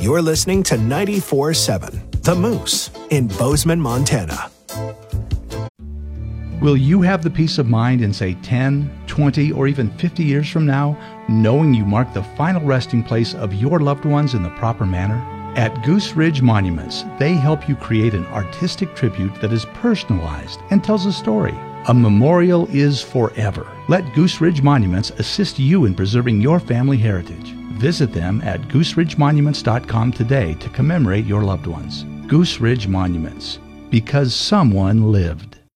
You're listening to 94.7 The Moose in Bozeman, Montana. Will you have the peace of mind in, say, 10, 20, or even 50 years from now, knowing you mark the final resting place of your loved ones in the proper manner? At Goose Ridge Monuments, they help you create an artistic tribute that is personalized and tells a story. A memorial is forever. Let Goose Ridge Monuments assist you in preserving your family heritage. Visit them at gooseridgemonuments.com today to commemorate your loved ones. Goose Ridge Monuments, because someone lived.